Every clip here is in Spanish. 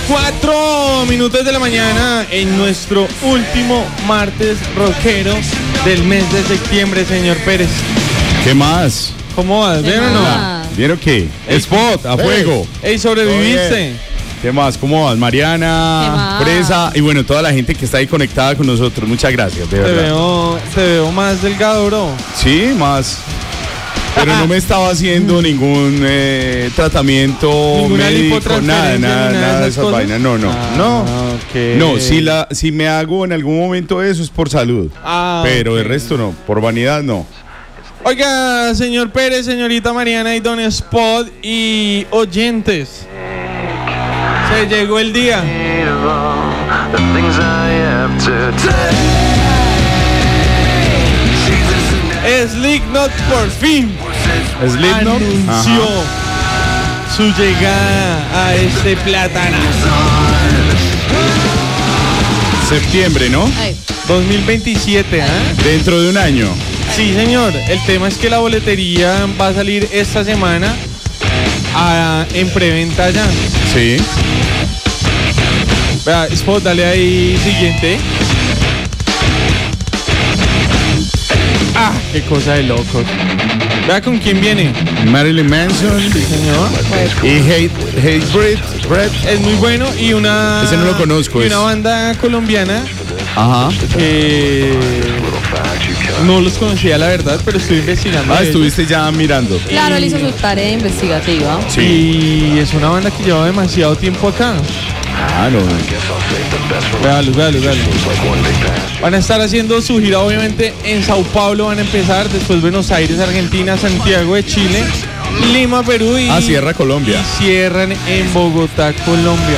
4:04 de la mañana en nuestro último martes rockero del mes de septiembre, señor Pérez. ¿Qué más? ¿Cómo vas? ¿Bien o no? ¿Vieron qué? Spot, a fuego. Ey, ¿sobreviviste? ¿Qué más? ¿Cómo vas? Mariana, Presa y bueno, toda la gente que está ahí conectada con nosotros. Muchas gracias, de verdad. Te veo más delgado, bro. Sí, más. Pero no me estaba haciendo ningún tratamiento médico, nada de esas vainas. No. Okay. No, si me hago en algún momento eso es por salud. Pero el resto no, por vanidad no. Oiga, señor Pérez, señorita Mariana y don Spot y oyentes. Se llegó el día. Slipknot por fin anunció su llegada a este platanazo. Septiembre, ¿no? 2027, ¿eh? Dentro de un año. Sí, señor. El tema es que la boletería va a salir esta semana en preventa ya. Sí. Vea, Spot, dale ahí siguiente. Qué cosa de locos. Vea con quién viene. Marilyn Manson. Sí, señor. Y Hatebreed. Es muy bueno y una... Ese no lo conozco. Y una banda colombiana. Ajá. No los conocía, la verdad, pero estoy investigando. Estuviste ya mirando. Claro, él hizo su tarea investigativa. Sí. Y es una banda que lleva demasiado tiempo acá. No. Véalo. Van a estar haciendo su gira, obviamente, en Sao Paulo van a empezar, después Buenos Aires, Argentina, Santiago de Chile, Lima, Perú y... cierra Colombia. Y cierran en Bogotá, Colombia.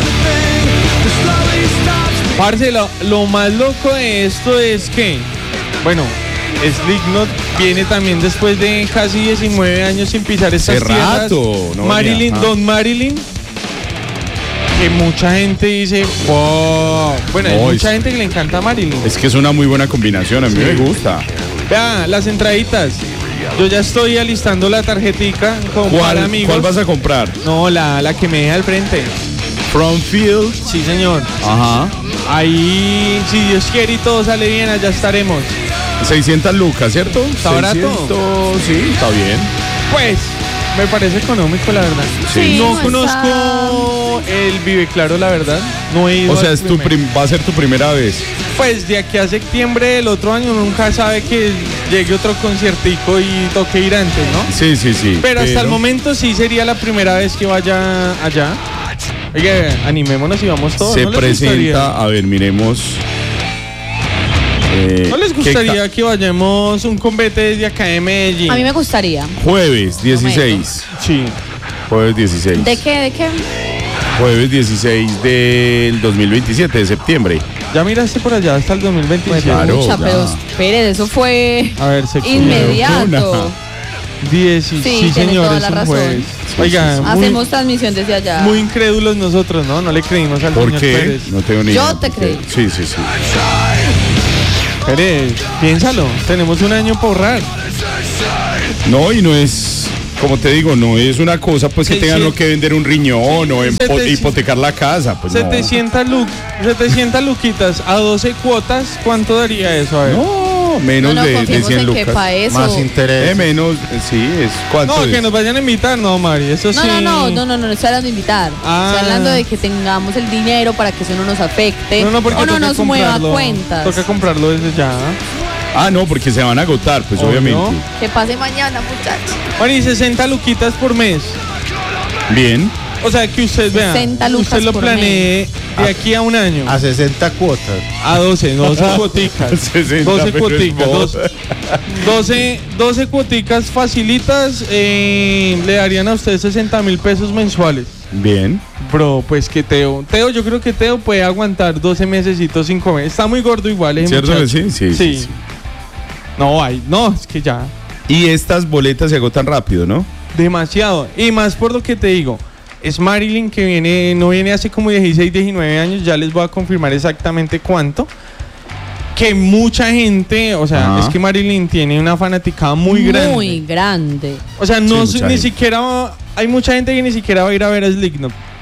Parce, lo más loco de esto es que, bueno, Slipknot viene también después de casi 19 años sin pisar estas tierras. Don Marilyn, que mucha gente dice, wow. Bueno, hay mucha gente que le encanta a Marilyn. Es que es una muy buena combinación, a mí me gusta. Vea, las entraditas. Yo ya estoy alistando la tarjetica con para amigos. ¿Cuál vas a comprar? No, la que me deja al frente. From Field. Sí, señor. Ajá. Ahí, si Dios quiere y todo sale bien, allá estaremos. 600 lucas, ¿cierto? ¿Está barato? Sí, está bien. Pues, me parece económico, la verdad. Sí, no conozco el Vive Claro, la verdad. No he ido. O sea, va a ser tu primera vez. Pues de aquí a septiembre del otro año nunca sabe que llegue otro conciertico y toque ir antes, ¿no? Sí. Pero hasta el momento sí sería la primera vez que vaya allá. Oye, animémonos y vamos todos. Se presenta, a ver, miremos. ¿No les gustaría que vayamos un convete desde acá de Medellín? A mí me gustaría. Jueves 16. Sí. Jueves 16. ¿De qué? Jueves 16 del 2027, de septiembre. Ya miraste por allá hasta el 2027. Pues claro, mucha, pero espere, eso fue a ver, inmediato. 10, sí, señor, toda es la un razón. jueves. Oiga, hacemos transmisión desde allá. Muy incrédulos nosotros, ¿no? No le creímos al señor Pérez. No tengo ni idea. Yo te creí. Sí. Pérez, piénsalo. Tenemos un año para ahorrar. No, y no es, como te digo, no es una cosa pues que tengan que vender un riñón o hipotecar la casa. Pues 700 luquitas a 12 cuotas, ¿cuánto daría eso? A ver. No, menos de 100 lucas. Más interés. Menos, sí, es cuánto. No, es? Que nos vayan a invitar, no, Mari, eso sí. No, estoy hablando de invitar. Estoy hablando de que tengamos el dinero para que eso no nos afecte o no nos mueva cuentas. Toca comprarlo desde ya. No, porque se van a agotar, pues obviamente. No. Que pase mañana, muchachos. Mari, 60 luquitas por mes. Bien. O sea, que usted vea, usted lo planee de aquí a un año. A 60 cuotas. A 12 cuoticas. 12 cuoticas. 12 cuoticas facilitas le darían a usted 60,000 pesos mensuales. Bien. Bro, pues que Teo, yo creo que Teo puede aguantar 12 mesecitos, 5 meses. Está muy gordo igual, ¿cierto que sí? No, es que ya. Y estas boletas se agotan rápido, ¿no? Demasiado. Y más por lo que te digo. Es Marilyn que no viene hace como 16, 19 años. Ya les voy a confirmar exactamente cuánto. Que mucha gente, o sea, es que Marilyn tiene una fanaticada muy grande. Muy grande. O sea, ni siquiera, hay mucha gente que ni siquiera va a ir a ver a Slipknot.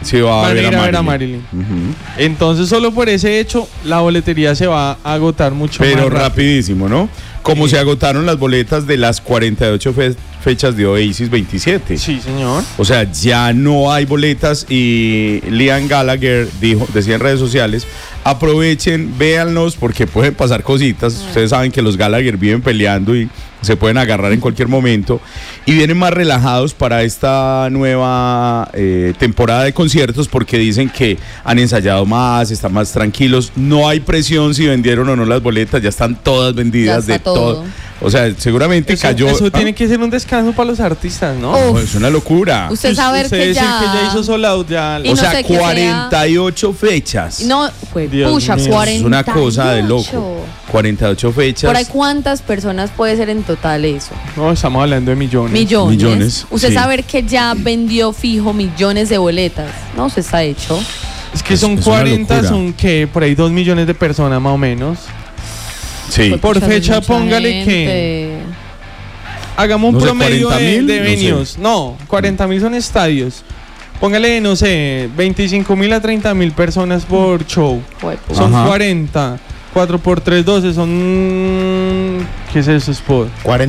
Sí, va a ver a Marilyn. Entonces, solo por ese hecho, la boletería se va a agotar mucho más rápido. Pero rapidísimo, ¿no? Como se agotaron las boletas de las 48 fechas de Oasis 27. Sí, señor. O sea, ya no hay boletas y Liam Gallagher decía en redes sociales, aprovechen, véanlos porque pueden pasar cositas. Ustedes saben que los Gallagher viven peleando y se pueden agarrar en cualquier momento. Y vienen más relajados para esta nueva temporada de conciertos porque dicen que han ensayado más, están más tranquilos. No hay presión si vendieron o no las boletas, ya están todas vendidas de todo. O sea, seguramente cayó. Eso tiene que ser un descanso para los artistas, ¿no? No, es una locura. Usted sabe que ya hizo sold out ya. O sea, 48 fechas. No, pues, pucha, 48. Es una cosa de loco. 48 fechas. ¿Por ahí cuántas personas puede ser en total eso? No, estamos hablando de millones. Millones. Usted sabe que ya vendió fijo millones de boletas. No, se está hecho. Es que son 40, son que por ahí 2 millones de personas más o menos. Sí. Por fecha, póngale que hagamos un promedio de venues. No, 40,000 son estadios. Póngale, no sé, 25,000 a 30,000 personas por show. Son 40. 4 por 3, 12 son... ¿Qué es eso, Spot?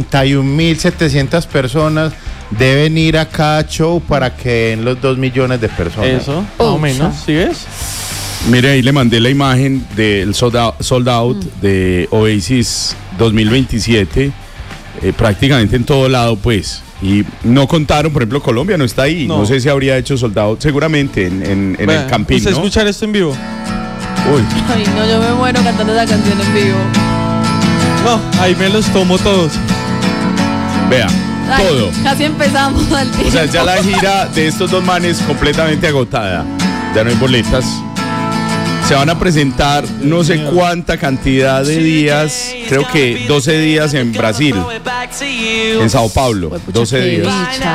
41,700 personas deben ir a cada show para que den los 2 millones de personas. Eso, más o menos, ¿sí ves? Mire, ahí le mandé la imagen del sold out de Oasis 2027, prácticamente en todo lado, pues. Y no contaron, por ejemplo, Colombia no está ahí. No sé si habría hecho sold out, seguramente en el Campín, ¿usted escuchar esto en vivo? Uy. Ay, no, yo me muero cantando esa canción en vivo. No, ahí me los tomo todos. Vea, todo. Casi empezamos al tiempo. O sea, ya la gira de estos dos manes completamente agotada. Ya no hay boletas. Se van a presentar no sé cuánta cantidad de días, creo que 12 días en Brasil, en Sao Paulo, 12 días.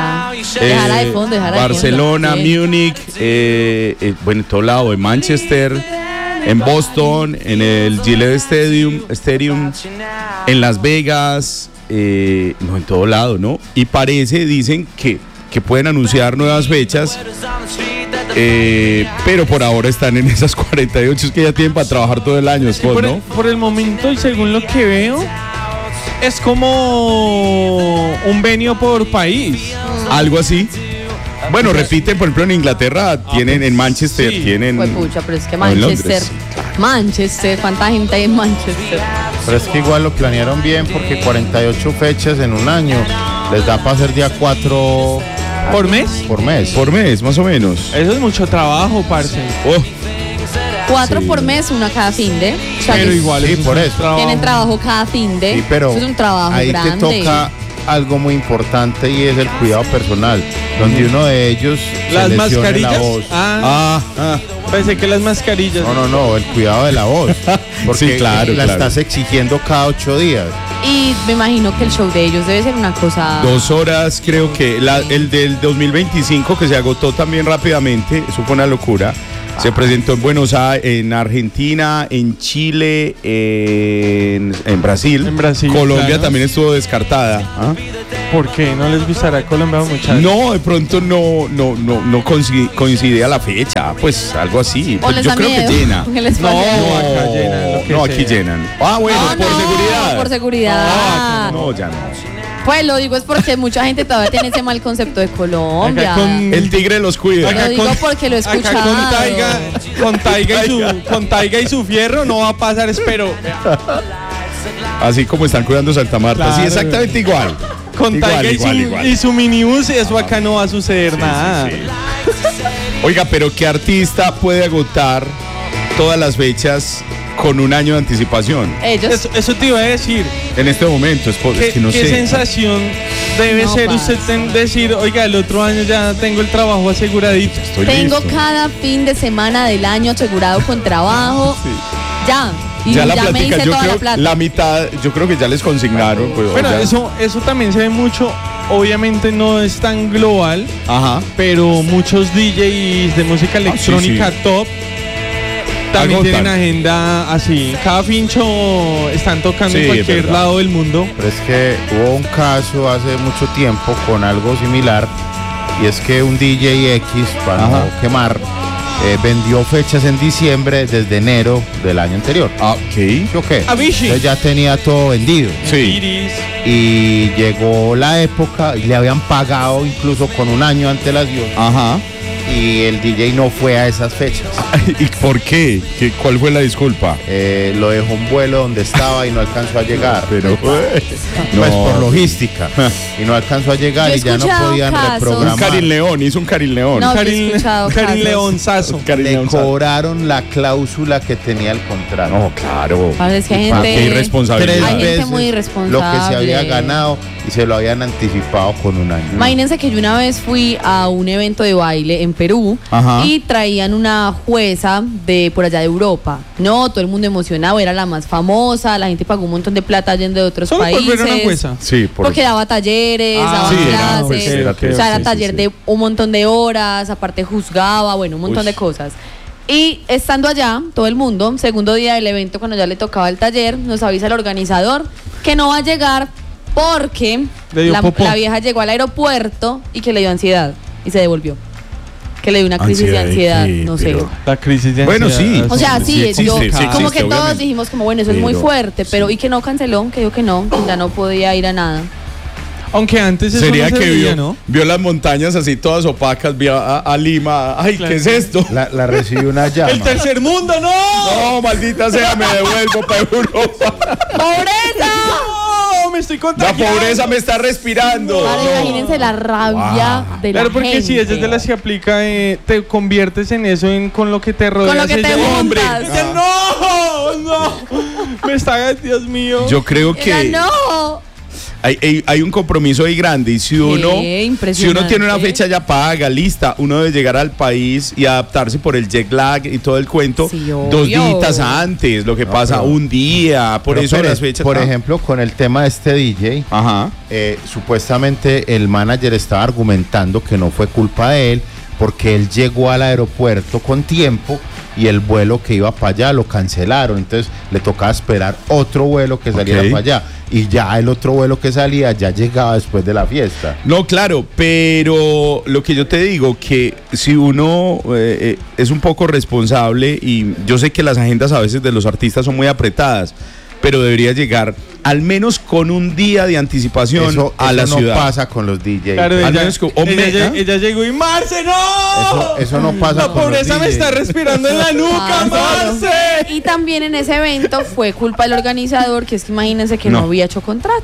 Barcelona, Múnich, bueno, en todo lado, en Manchester, en Boston, en el Gillette Stadium, en Las Vegas, no, en todo lado, ¿no? Y dicen que pueden anunciar nuevas fechas. Pero por ahora están en esas 48 que ya tienen para trabajar todo el año, ¿no? Por el momento y según lo que veo, es como un venue por país. Algo así. Bueno, repiten, por ejemplo, en Inglaterra tienen, en Manchester tienen... Pues pucha, pero es que Manchester, ¿cuánta gente hay en Manchester? Pero es que igual lo planearon bien porque 48 fechas en un año les da para hacer día 4... ¿Por mes? Por mes, más o menos. Eso es mucho trabajo, parce. 4 por mes, una cada fin de. O sea, pero igual sí, por eso. Tienen trabajo cada fin de. Sí, pero eso es un trabajo ahí grande. Te toca algo muy importante y es el cuidado personal, donde uno de ellos las mascarillas. La voz. Pensé que las mascarillas. No, el cuidado de la voz. Porque sí, claro, estás exigiendo cada 8 días. Y me imagino que el show de ellos debe ser una cosa... 2 horas, creo que el del 2025 que se agotó también rápidamente, eso fue una locura. Se presentó en Buenos Aires, en Argentina, en Chile, en Brasil. En Brasil, Colombia claro. También estuvo descartada. ¿Ah? ¿Por qué? ¿No les gustará Colombia muchachos? No, de pronto no coincidía la fecha, pues algo así. Pues yo creo que llena. Acá llenan. No, aquí llenan. Bueno, seguridad. Por seguridad. No, ya no. Pues lo digo es porque mucha gente todavía tiene ese mal concepto de Colombia. El tigre los cuida. Lo digo porque lo he escuchado. Con Taiga y su fierro no va a pasar, espero. Así como están cuidando Santa Marta. Claro. Sí, exactamente igual. Con Taiga y su minibús, eso acá no va a suceder nada. Sí. Oiga, pero ¿qué artista puede agotar todas las fechas con un año de anticipación? Ellos. Eso te iba a decir. En este momento, es que no sé. ¿Qué sensación debe ser usted decir, oiga, el otro año ya tengo el trabajo aseguradito? Tengo listo. Cada fin de semana del año asegurado con trabajo. Sí. Ya. Y ya la ya plática, me hice toda la plata. La mitad, yo creo que ya les consignaron. Pues, bueno, eso también se ve mucho. Obviamente no es tan global. Ajá. Pero muchos DJs de música electrónica top también tienen agenda así. Cada pincho están tocando en cualquier lado del mundo. Pero es que hubo un caso hace mucho tiempo con algo similar. Y es que un DJ X, para no quemar, vendió fechas en diciembre desde enero del año anterior. Ah, ok. ¿Sí o qué? Avicii. Entonces ya tenía todo vendido. Sí. Y llegó la época y le habían pagado incluso con un año de antelación. Ajá. Y el DJ no fue a esas fechas. ¿Y por qué? ¿Cuál fue la disculpa? Lo dejó un vuelo donde estaba y no alcanzó a llegar. Pero pues por logística. Y no alcanzó a llegar y ya no podían reprogramar. Hizo un Karin León. No, Karin Leonzazo. Le cobraron la cláusula que tenía el contrato. No, claro. Es que hay gente, Qué irresponsabilidad. hay gente muy irresponsable. Lo que se había ganado y se lo habían anticipado con un año. Imagínense que yo una vez fui a un evento de baile en Perú. Ajá. Y traían una jueza de por allá de Europa. No, todo el mundo emocionado, era la más famosa, la gente pagó un montón de plata yendo de otros Solo países. por ver una jueza. Sí, porque daba talleres, daba clases, o sea, era taller de un montón de horas, aparte juzgaba, bueno, un montón de cosas. Y estando allá, todo el mundo, segundo día del evento, cuando ya le tocaba el taller, nos avisa el organizador que no va a llegar porque la vieja llegó al aeropuerto y que le dio ansiedad y se devolvió. Que le dio una crisis de ansiedad, no sé. La crisis de ansiedad. Bueno, sí. O sea, sí, existe, como que todos obviamente. dijimos como, bueno, eso es muy fuerte, pero y que no canceló, que dijo que no, que ya no podía ir a nada. Aunque antes eso sería no se que veía, ¿no? vio las montañas así todas opacas, vio a Lima. Ay, claro. ¿Qué es esto? La recibió una llama. ¡El tercer mundo, no! No, maldita sea, me devuelvo para Europa. ¡Pobreza! ¡No! Me estoy contagiando. La pobreza me está respirando. Vale, imagínense la rabia de la Claro, porque gente. si ella es de las que aplica, te conviertes en eso, con lo que te rodea. Con lo que te hombre. juntas. No. Me está, Dios mío. Yo creo que ¡No! hay un compromiso ahí grande y si uno tiene una fecha ya paga, lista, uno debe llegar al país y adaptarse por el jet lag y todo el cuento 2 días antes, lo que pasa un día, por eso las fechas. Por ejemplo, con el tema de este DJ, supuestamente el manager estaba argumentando que no fue culpa de él porque él llegó al aeropuerto con tiempo y el vuelo que iba para allá lo cancelaron, entonces le tocaba esperar otro vuelo que saliera para allá y ya el otro vuelo que salía ya llegaba después de la fiesta. No, claro, pero lo que yo te digo, que si uno es un poco responsable, y yo sé que las agendas a veces de los artistas son muy apretadas, pero debería llegar al menos con un día de anticipación a la ciudad. Eso no pasa con los DJs. Claro, ella llegó y Marce, ¡no! Eso no pasa con los DJs. La pobreza me está respirando en la nuca, Marce. Y también en ese evento fue culpa del organizador, que es que imagínense que no había hecho contrato.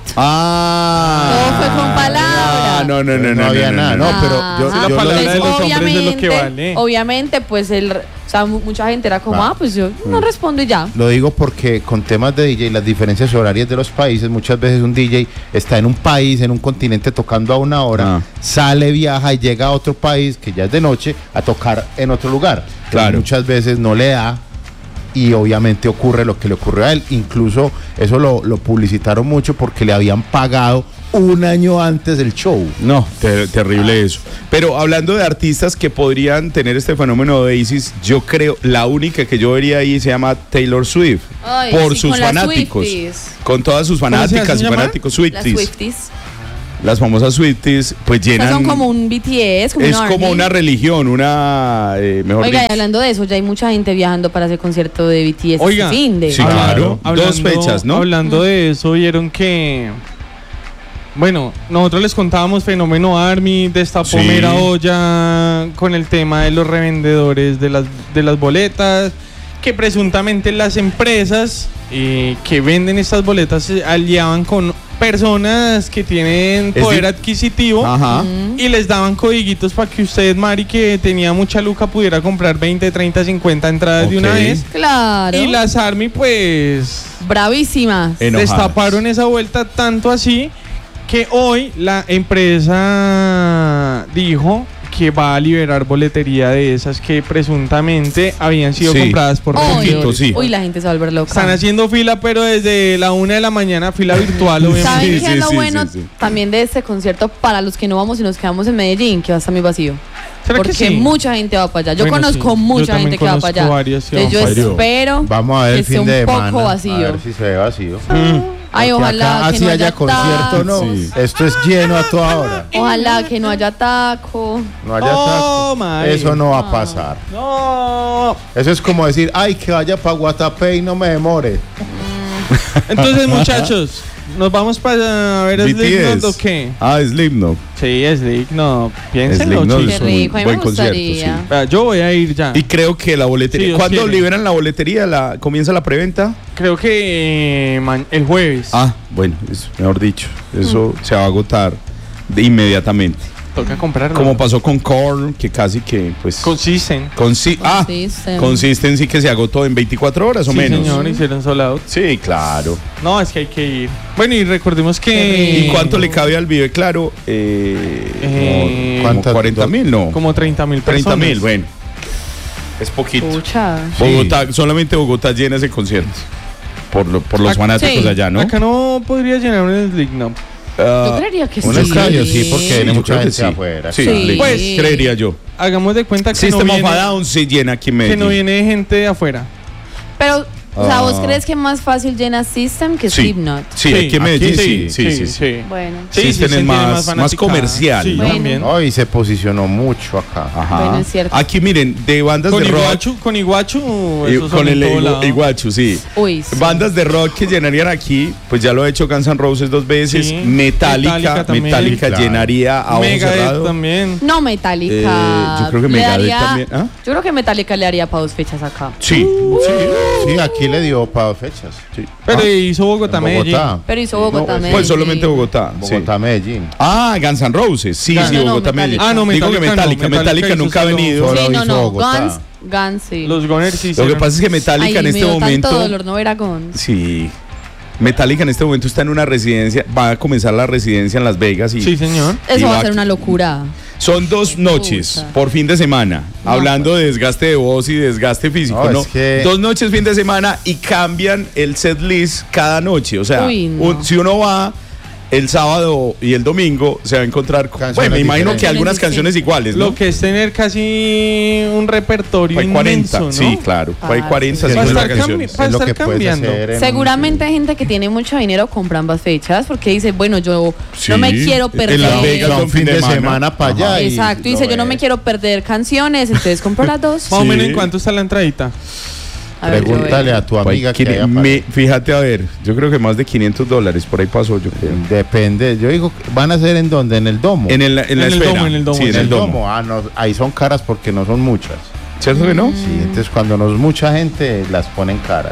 Todo fue con palabras. No había nada. No, pero la palabra de los hombres es lo que vale. Obviamente, pues o sea, mucha gente era como, pues yo no respondo y ya. Lo digo porque con temas de DJ, las diferencias horarias de los países, muchas veces un DJ está en un país, en un continente tocando a una hora, sale, viaja y llega a otro país que ya es de noche a tocar en otro lugar. Claro. Muchas veces no le da y obviamente ocurre lo que le ocurrió a él. Incluso eso lo publicitaron mucho porque le habían pagado un año antes del show. No, terrible eso. Pero hablando de artistas que podrían tener este fenómeno de ISIS, yo creo, la única que yo vería ahí se llama Taylor Swift. Ay, por sus fanáticos. Con todas sus fanáticas y fanáticos. Swifties. Las famosas Swifties, pues llenan. Son como un BTS, como una religión, mejor dicho. Y hablando de eso, ya hay mucha gente viajando para ese concierto de BTS. Oiga, sí, claro. Dos fechas, ¿no? Hablando de eso, vieron que... Bueno, nosotros les contábamos Fenómeno Army, destapó mera olla con el tema de los revendedores de las boletas, que presuntamente las empresas que venden estas boletas se aliaban con personas que tienen poder adquisitivo y les daban codiguitos para que usted, Mari, que tenía mucha luca, pudiera comprar 20, 30, 50 entradas de una vez. Claro. Y las Army, pues... bravísimas. Destaparon esa vuelta tanto así que hoy la empresa dijo que va a liberar boletería de esas que presuntamente habían sido compradas por revendedores. Uy, la gente se va a volver loca. Están haciendo fila, pero desde la 1 de la mañana, fila virtual, obviamente. ¿Saben qué es lo bueno también de este concierto para los que no vamos y nos quedamos en Medellín? Que va a estar muy vacío. Porque mucha gente va para allá. Yo conozco mucha gente que va para allá. Yo espero vamos a ver que el fin sea un de poco semana, vacío. a ver si se ve vacío. Ay, ojalá que no haya concierto, ¿no? Sí. Esto es lleno a toda hora. Ojalá que no haya taco. No haya taco. Eso no va a pasar. No. Eso es como decir, ay, que vaya para Guatapé y no me demore. Entonces, muchachos, ¿nos vamos para ver Slipknot o qué? Slipknot. Sí, Slipknot. Piénsenlo, Slipknot Qué rico, a mí me gustaría. Sí. Yo voy a ir ya. Y creo que la boletería. Sí, ¿Cuándo liberan la boletería? ¿Comienza la preventa? Creo que el jueves. Bueno, mejor dicho, eso se va a agotar inmediatamente. Toca comprarlo. Como pasó con Korn, que casi que pues Consisten. Consisten sí que se agotó en 24 horas o menos. Sí, señor, hicieron sold out. Sí, claro. No, es que hay que ir. Bueno, y recordemos que... ¿Y cuánto le cabe al Vive Claro? Como 40.000, ¿no? Como 30.000 personas. 30.000, bueno. Es poquito. Pucha. Bogotá, solamente Bogotá llena ese concierto. Por los fanáticos de allá, ¿no? Acá no podría llenar un Slipknot. Yo creería que un sí. estadio, sí, porque Sí, viene yo mucha creo que gente sí. afuera. Sí. Pues creería yo. Hagamos de cuenta que System no of viene, a Down se llena aquí en que Medellín. no viene gente de afuera. Pero, o sea, ¿vos crees que es más fácil llenar System que Slipknot? Sí, aquí en Medellín sí. Bueno. System es más comercial, sí, ¿no? Bueno. También. Y se posicionó mucho acá. Ajá. Bueno, es cierto. Aquí miren, de bandas Con de rock. Iguachu, esos Con son el en todo lado. Iguachu, sí. Uy, sí. Bandas de rock que llenarían aquí, pues ya lo ha hecho Guns N' Roses 2 veces. Sí. Metallica también. Claro. Llenaría a ojo Megadeth cerrado. también. No, Metallica. Yo creo que le Megadeth daría- también. ¿Ah? Yo creo que Metallica le haría para 2 fechas acá. Sí. Sí, aquí le dio para 2 fechas. Sí. Pero hizo Bogotá, En Medellín. Bogotá. Pero hizo Bogotá, Medellín. Pues solamente Bogotá. sí. Bogotá, Medellín. Guns N' Roses. Sí, Guns- sí, No, no, Bogotá, Medellín. Metallica. No, Digo que Metallica no. Metallica Metallica nunca ha hizo venido. solo- Sí, no, hizo no. Bogotá. Guns, sí. Los Gunners sí Lo que hicieron. pasa es que Metallica Ay, en me este dio momento. tanto dolor no ver a Guns. Sí. Metallica en este momento está en una residencia, va a comenzar la residencia en Las Vegas y Sí, señor. y Eso va a va- ser una locura. son 2 noches Pucha. por fin de semana, No, hablando de desgaste de voz y desgaste físico, No, ¿no? es que- 2 noches fin de semana y cambian el set list cada noche, o sea, Uy, no. si uno va el sábado y el domingo se va a encontrar con, Canciones bueno, me imagino diferentes. que algunas canciones iguales, ¿no? Lo que es tener casi un repertorio Hay 40, inmenso, ¿no? sí, claro, hay 40, sí. Va a 50 estar, canciones. va a Es lo estar que puedes cambiando. hacer en- Seguramente hay gente que tiene mucho dinero, compra ambas fechas porque dice, bueno, yo Sí, no me quiero en Las perder. Vegas. Un fin de semana para allá. y Exacto, lo dice, yo no me ves. quiero perder canciones, entonces compro las dos. Más o menos Sí. en cuánto está la entradita. A ver, yo Pregúntale veo. a tu amiga que haya Fíjate, a ver, yo creo que más de $500 por ahí pasó, yo creo. Depende. Yo digo, ¿van a ser en dónde? ¿En el domo? En la el esfera. domo, en el domo, Sí, en sí. el domo. No, ahí son caras porque no son muchas. ¿Cierto que no? Sí, entonces cuando no es mucha gente, las ponen caras.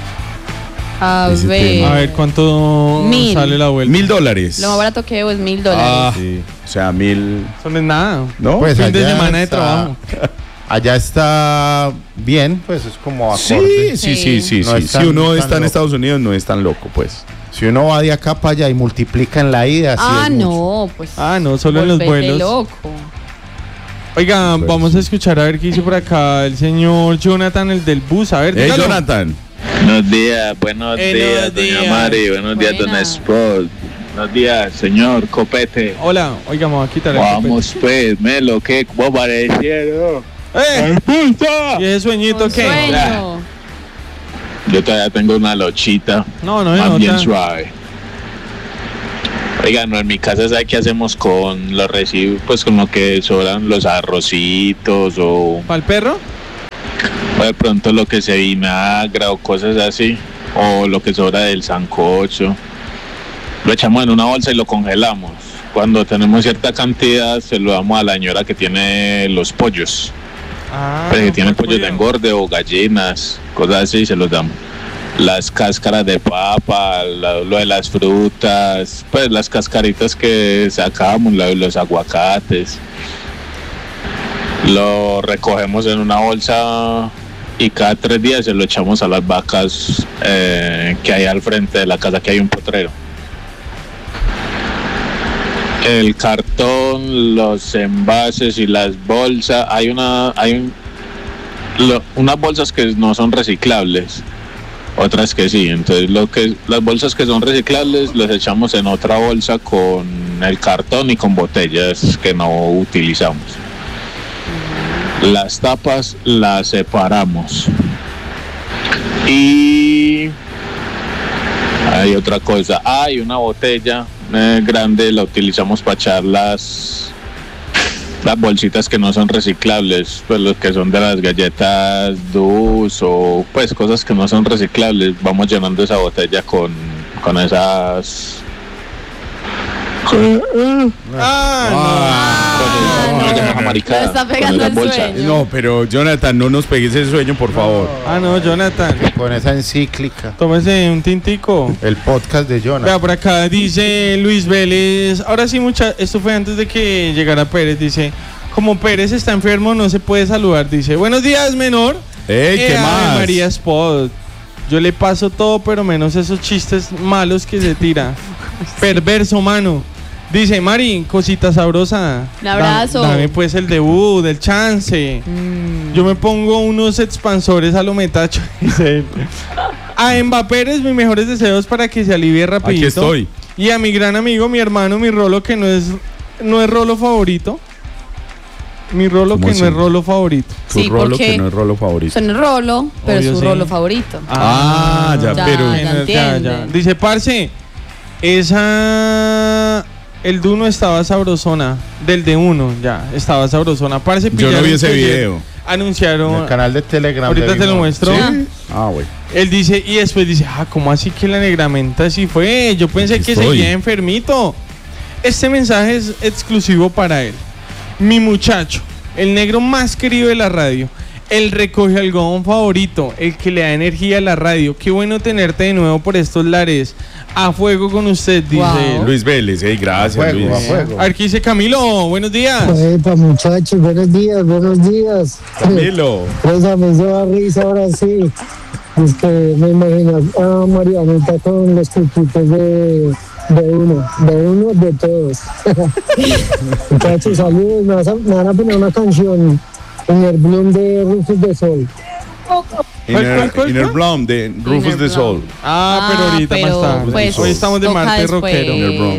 A Ese ver. tema. A ver cuánto 1000. sale la vuelta. $1,000. Lo más barato que veo es $1,000. Ah, Sí. o sea, 1,000. Eso no es nada. ¿No? Pues Fin de allá semana de está- trabajo. Allá está bien, pues es como acorde. Sí. No es Si tan- uno tan está en loco. Estados Unidos, no es tan loco, pues. Si uno va de acá para allá y multiplica en la ida, sí Ah, es mucho. no, pues. Ah, no, solo en los volvete vuelos. loco. Oiga, Pues, vamos a escuchar a ver qué dice por acá el señor Jonathan, el del bus. A ver, Hey, dígalo. Jonathan. Buenos días, buenos días, días. doña Mari, buenos días, don Buena. Sport. Buenos días, señor Copete. Hola, oiga, me voy a quitar el Vamos pues, Melo, ¿qué? ¿Cómo aparecieron? ¡Eh! ¿Y ese sueñito Un qué? sueño. Yo todavía tengo una lochita, No, no, más bien no. suave. Oiga, no, en mi casa, ¿sabe qué hacemos con los residuos? Pues con lo que sobran los arrocitos o ¿Para el perro? de pronto lo que se vinagra o cosas así, o lo que sobra del sancocho. Lo echamos en una bolsa y lo congelamos. Cuando tenemos cierta cantidad, se lo damos a la señora que tiene los pollos. Ah, Pues que no, tiene ¿cuál pollos de pollo? engorde o gallinas, cosas así, se los damos. Las cáscaras de papa, lo de las frutas, pues las cascaritas que sacamos, los aguacates. Lo recogemos en una bolsa y cada 3 días se lo echamos a las vacas que hay al frente de la casa, que hay un potrero. El cartón, los envases y las bolsas, unas bolsas que no son reciclables, otras que sí. Entonces las bolsas que son reciclables las echamos en otra bolsa con el cartón y con botellas que no utilizamos. Las tapas las separamos y Hay otra cosa. Hay una botella grande, la utilizamos para echar las bolsitas que no son reciclables, pues los que son de las galletas Dus o pues cosas que no son reciclables. Vamos llenando esa botella con esas. No está pegando el sueño. No, pero Jonathan, no nos pegues el sueño, por favor. No, Jonathan. Con esa encíclica. Tómese un tintico. El podcast de Jonathan. Vea, por acá dice Luis Vélez. Ahora sí, esto fue antes de que llegara Pérez. Dice, como Pérez está enfermo, no se puede saludar. Dice, buenos días, menor. ¿Qué más? María Spot. Yo le paso todo, pero menos esos chistes malos que se tira. Perverso, mano. Dice, Mari, cosita sabrosa. Un abrazo. Dame pues el debut, el chance. Yo me pongo unos expansores a lo metacho. Dice él. A Mbappé, mis mejores deseos para que se alivie rapidito. Aquí estoy. Y a mi gran amigo, mi hermano, mi Rolo, que no es Rolo favorito. Mi Rolo que no es Rolo favorito. Su Rolo que no es Rolo favorito. Son Rolo, pero es su Rolo favorito. Ya. Dice, parce, el Duno estaba sabrosona. Del D1, estaba sabrosona. Parce, yo no vi ese video. Anunciaron. En el canal de Telegram. Ahorita te lo muestro. ¿Sí? Güey. Él dice, y después dice, ¿cómo así que la negramenta sí fue? Yo pensé que seguía enfermito. Este mensaje es exclusivo para él. Mi muchacho, el negro más querido de la radio, el recoge algodón favorito, el que le da energía a la radio. Qué bueno tenerte de nuevo por estos lares. A fuego con usted, dice él. Luis Vélez, gracias, Luis. A ver, ¿qué dice Camilo? Buenos días. Epa, muchachos, buenos días. Camilo. Pues a mí se da risa ahora sí. Es que me imagino a Marianita con los truquitos de uno de todos. Muchachos, saludos. Me van a poner una canción, Inner Bloom de Rufus de Sol. Inner Bloom de Rufus de Sol. Pero ahorita más tarde. Pues, hoy estamos de martes rockero.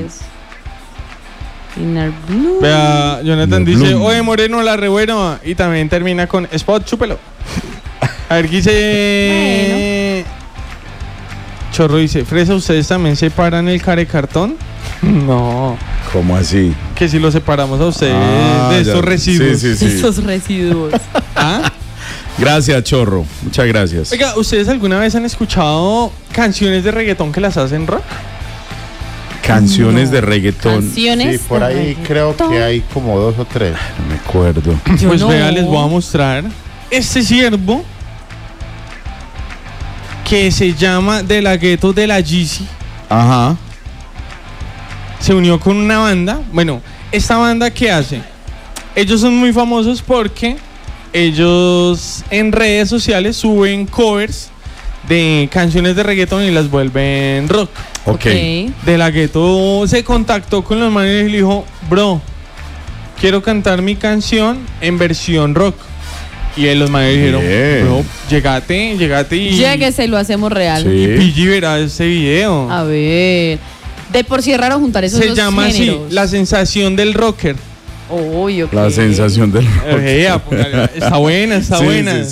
Inner Bloom. Vea, Jonathan dice, oye Moreno, la re bueno. Y también termina con Spot, chúpelo. A ver, ¿qué dice? Chorro dice, Fresa, ¿ustedes también separan el carecartón? No. ¿Cómo así? Que si lo separamos a ustedes de estos residuos. Sí. Esos residuos. Gracias, Chorro. Muchas gracias. Oiga, ¿ustedes alguna vez han escuchado canciones de reggaetón que las hacen rock? Canciones de reggaetón. Canciones. Sí, por ahí creo que hay como 2 o 3. No me acuerdo. Pues vea, les voy a mostrar este siervo que se llama De la Ghetto de la Yeezy. Ajá. Se unió con una banda. Bueno, esta banda, ¿qué hace? Ellos son muy famosos porque ellos en redes sociales suben covers de canciones de reggaetón y las vuelven rock. Ok. De la Ghetto se contactó con los manes y le dijo, bro, quiero cantar mi canción en versión rock. Y los manes dijeron, bro, llegate y... Lléguese y lo hacemos real. Sí. Y Pidgey verá este video. A ver. De por sí es raro juntar esos dos Se llama géneros. así, La Sensación del Rocker. Okay. La sensación del rock. Está buena, está buena.